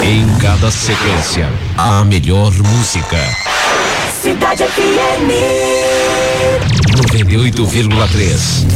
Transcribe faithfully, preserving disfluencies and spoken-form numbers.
Em cada sequência, a melhor música. Cidade F M noventa e oito vírgula três.